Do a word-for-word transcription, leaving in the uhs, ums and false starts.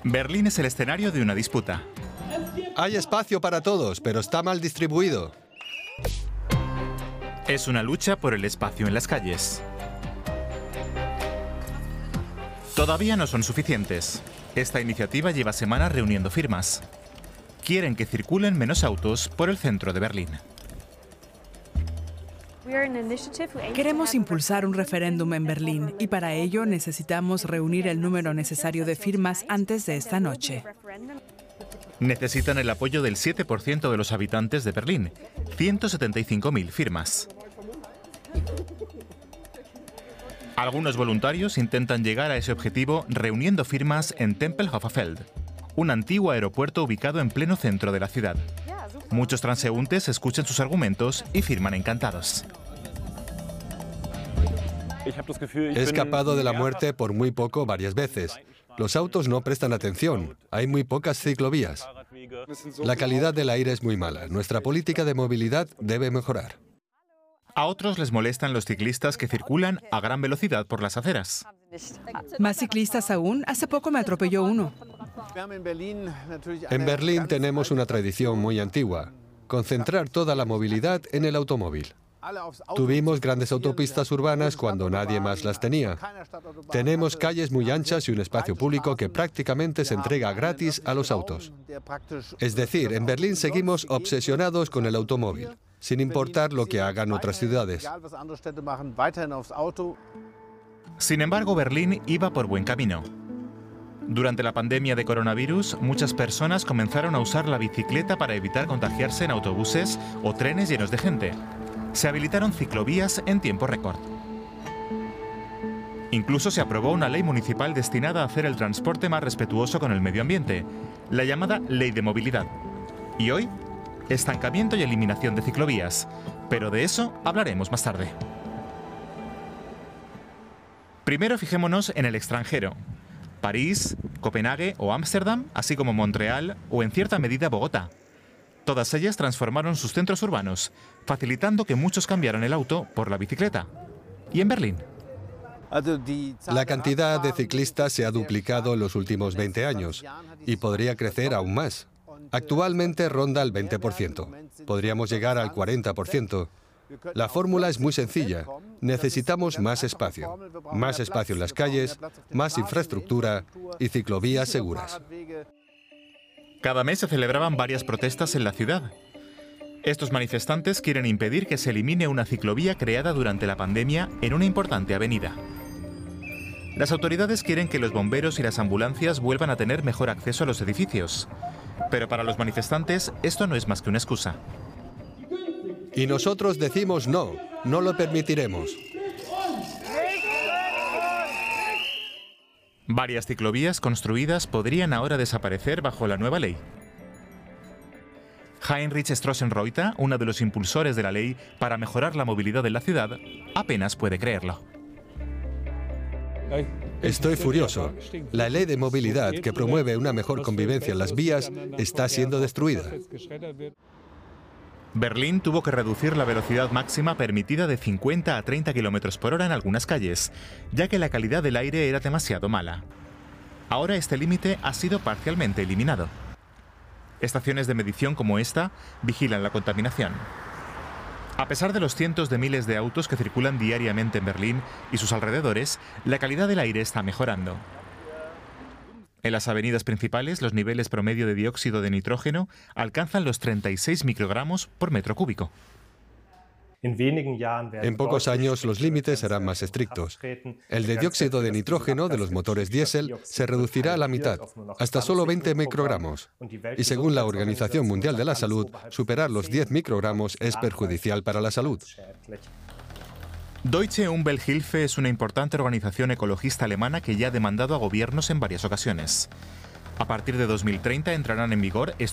Berlín es el escenario de una disputa. Hay espacio para todos, pero está mal distribuido. Es una lucha por el espacio en las calles. Todavía no son suficientes. Esta iniciativa lleva semanas reuniendo firmas. Quieren que circulen menos autos por el centro de Berlín. Queremos impulsar un referéndum en Berlín y para ello necesitamos reunir el número necesario de firmas antes de esta noche. Necesitan el apoyo del siete por ciento de los habitantes de Berlín, ciento setenta y cinco mil firmas. Algunos voluntarios intentan llegar a ese objetivo reuniendo firmas en Tempelhofer Feld, un antiguo aeropuerto ubicado en pleno centro de la ciudad. Muchos transeúntes escuchan sus argumentos y firman encantados. He escapado de la muerte por muy poco varias veces. Los autos no prestan atención. Hay muy pocas ciclovías. La calidad del aire es muy mala. Nuestra política de movilidad debe mejorar. A otros les molestan los ciclistas que circulan a gran velocidad por las aceras. ¿Más ciclistas aún? Hace poco me atropelló uno. En Berlín tenemos una tradición muy antigua: concentrar toda la movilidad en el automóvil. Tuvimos grandes autopistas urbanas cuando nadie más las tenía. Tenemos calles muy anchas y un espacio público que prácticamente se entrega gratis a los autos. Es decir, en Berlín seguimos obsesionados con el automóvil, sin importar lo que hagan otras ciudades. Sin embargo, Berlín iba por buen camino. Durante la pandemia de coronavirus, muchas personas comenzaron a usar la bicicleta para evitar contagiarse en autobuses o trenes llenos de gente. Se habilitaron ciclovías en tiempo récord. Incluso se aprobó una ley municipal destinada a hacer el transporte más respetuoso con el medio ambiente, la llamada Ley de Movilidad. Y hoy, estancamiento y eliminación de ciclovías. Pero de eso hablaremos más tarde. Primero fijémonos en el extranjero. París, Copenhague o Ámsterdam, así como Montreal o en cierta medida Bogotá. Todas ellas transformaron sus centros urbanos, facilitando que muchos cambiaran el auto por la bicicleta. ¿Y en Berlín? La cantidad de ciclistas se ha duplicado en los últimos veinte años y podría crecer aún más. Actualmente ronda el veinte por ciento. Podríamos llegar al cuarenta por ciento. La fórmula es muy sencilla. Necesitamos más espacio. Más espacio en las calles, más infraestructura y ciclovías seguras. Cada mes se celebraban varias protestas en la ciudad. Estos manifestantes quieren impedir que se elimine una ciclovía creada durante la pandemia en una importante avenida. Las autoridades quieren que los bomberos y las ambulancias vuelvan a tener mejor acceso a los edificios. Pero para los manifestantes esto no es más que una excusa. Y nosotros decimos no, no lo permitiremos. Varias ciclovías construidas podrían ahora desaparecer bajo la nueva ley. Heinrich Strossenreuter, uno de los impulsores de la ley para mejorar la movilidad en la ciudad, apenas puede creerlo. Estoy furioso. La ley de movilidad que promueve una mejor convivencia en las vías está siendo destruida. Berlín tuvo que reducir la velocidad máxima permitida de cincuenta a treinta kilómetros por hora en algunas calles, ya que la calidad del aire era demasiado mala. Ahora este límite ha sido parcialmente eliminado. Estaciones de medición como esta vigilan la contaminación. A pesar de los cientos de miles de autos que circulan diariamente en Berlín y sus alrededores, la calidad del aire está mejorando. En las avenidas principales, los niveles promedio de dióxido de nitrógeno alcanzan los treinta y seis microgramos por metro cúbico. En pocos años los límites serán más estrictos. El de dióxido de nitrógeno de los motores diésel se reducirá a la mitad, hasta solo veinte microgramos. Y según la Organización Mundial de la Salud, superar los diez microgramos es perjudicial para la salud. Deutsche Umwelthilfe es una importante organización ecologista alemana que ya ha demandado a gobiernos en varias ocasiones. A partir de dos mil treinta entrarán en vigor estos